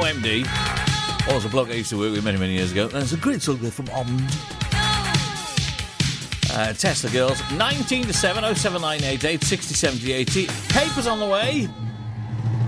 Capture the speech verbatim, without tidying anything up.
M D. I was a bloke I used to work with many, many years ago. There's a great song there from Omd. Uh, Tesla Girls, nineteen to seven, oh seven nine eight eight, sixty seventy eighty. Papers on the way.